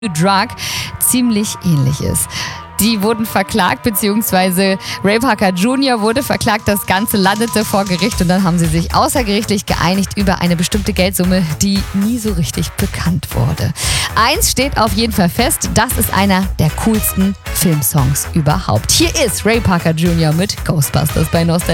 Drug ziemlich ähnlich ist. Die wurden verklagt, beziehungsweise Ray Parker Jr. wurde verklagt. Das Ganze landete vor Gericht und dann haben sie sich außergerichtlich geeinigt über eine bestimmte Geldsumme, die nie so richtig bekannt wurde. Eins steht auf jeden Fall fest, das ist einer der coolsten Filmsongs überhaupt. Hier ist Ray Parker Jr. mit Ghostbusters bei Nostalgie.